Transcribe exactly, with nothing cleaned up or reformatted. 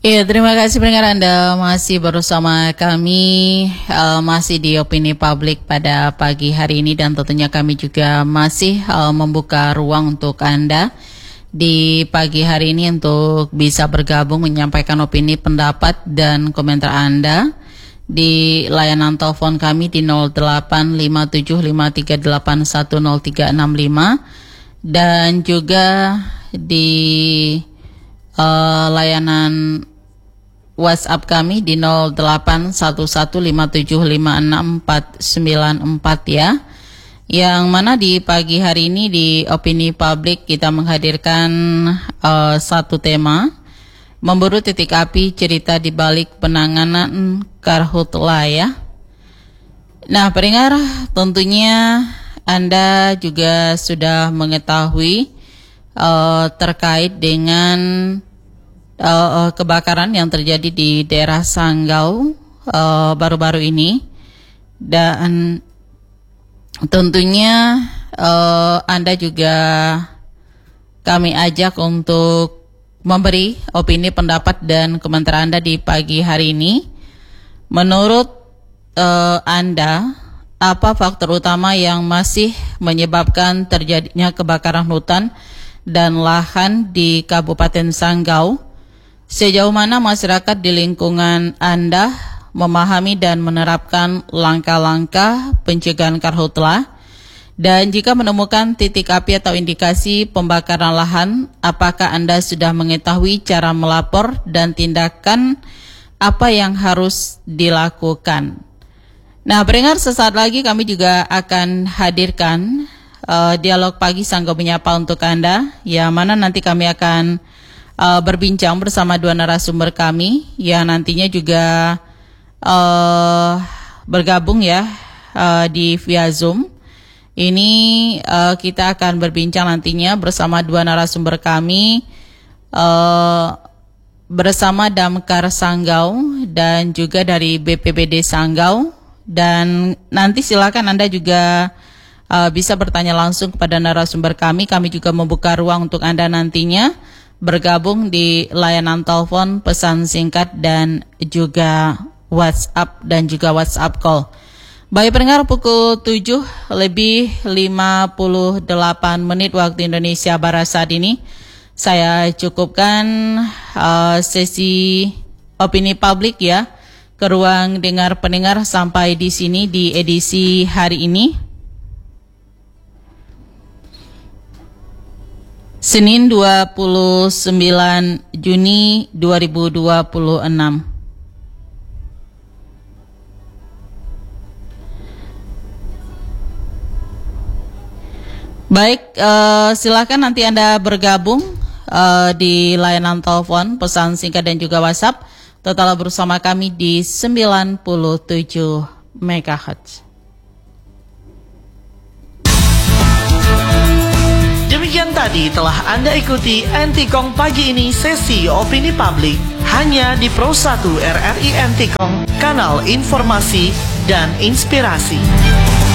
Iya, terima kasih pendengar Anda masih bersama kami, uh, masih di Opini Publik pada pagi hari ini, dan tentunya kami juga masih uh, membuka ruang untuk Anda di pagi hari ini untuk bisa bergabung menyampaikan opini, pendapat, dan komentar Anda di layanan telepon kami di nol delapan lima tujuh lima tiga delapan satu nol tiga enam lima dan juga di uh, layanan WhatsApp kami di nol delapan satu satu lima tujuh lima enam empat sembilan empat ya. Yang mana di pagi hari ini di Opini Publik kita menghadirkan uh, satu tema, memburu titik api cerita di balik penanganan karhutla ya. Nah, pendengar, tentunya Anda juga sudah mengetahui uh, terkait dengan Uh, kebakaran yang terjadi di daerah Sanggau uh, baru-baru ini, dan tentunya uh, Anda juga kami ajak untuk memberi opini, pendapat, dan komentar Anda di pagi hari ini. Menurut uh, Anda, apa faktor utama yang masih menyebabkan terjadinya kebakaran hutan dan lahan di Kabupaten Sanggau? Sejauh mana masyarakat di lingkungan Anda memahami dan menerapkan langkah-langkah pencegahan karhutla? Dan jika menemukan titik api atau indikasi pembakaran lahan, apakah Anda sudah mengetahui cara melapor dan tindakan apa yang harus dilakukan? Nah, pendengar, sesaat lagi kami juga akan hadirkan uh, dialog pagi Sanggau Menyapa untuk Anda, yang mana nanti kami akan Uh, berbincang bersama dua narasumber kami yang nantinya juga uh, bergabung ya uh, di via Zoom. Ini uh, kita akan berbincang nantinya bersama dua narasumber kami uh, bersama Damkar Sanggau dan juga dari B P B D Sanggau. Dan nanti silakan Anda juga uh, bisa bertanya langsung kepada narasumber kami. Kami juga membuka ruang untuk Anda nantinya bergabung di layanan telepon, pesan singkat, dan juga WhatsApp dan juga WhatsApp call. Baik pendengar, pukul tujuh lebih lima puluh delapan menit waktu Indonesia Barat saat ini. Saya cukupkan uh, sesi opini publik ya ke ruang dengar pendengar sampai di sini di edisi hari ini. Senin dua puluh sembilan Juni dua ribu dua puluh enam. Baik, uh, silakan nanti Anda bergabung uh, di layanan telepon, pesan singkat, dan juga WhatsApp. Tetaplah bersama kami di sembilan puluh tujuh megahertz. Demikian tadi telah Anda ikuti Antikong pagi ini sesi opini publik hanya di Pro satu R R I Antikong, kanal informasi dan inspirasi.